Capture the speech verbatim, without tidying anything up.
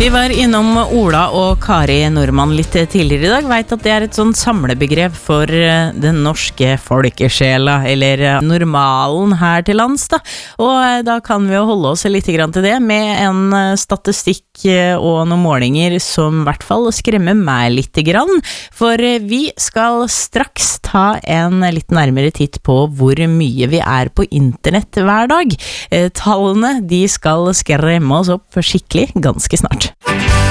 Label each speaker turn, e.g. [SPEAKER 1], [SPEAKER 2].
[SPEAKER 1] Vi var innom Ola og Kari Normann litt tidligere i dag. Vet at det er et sånn samlebegrep for den norske folkesjela, eller normalen her til lands da. Og da kan vi jo holde oss litt grann til det med en statistikk og noen målinger som i hvert fall skremmer meg litt grann. For vi skal straks ta en litt nærmere titt på hvor mye vi er på internett hver dag. Tallene, de skal skremme oss opp skikkelig ganske snart.